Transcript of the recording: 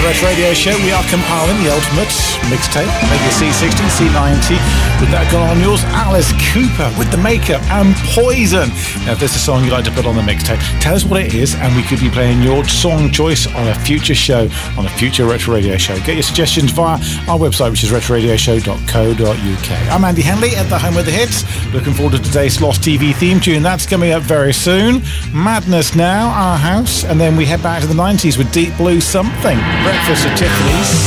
Retro Radio Show. We are compiling the ultimate mixtape, maybe a C60, C90. With that going on yours, Alice Cooper with The Makeup and Poison. Now, if there's a song you'd like to put on the mixtape, tell us what it is, and we could be playing your song choice on a future show, on a future Retro Radio Show. Get your suggestions via our website, which is retroradioshow.co.uk. I'm Andy Henley at the Home of the Hits. Looking forward to today's Lost TV theme tune. That's coming up very soon. Madness now, Our House, and then we head back to the 90s with Deep Blue Something. Breakfast at Tiffany's.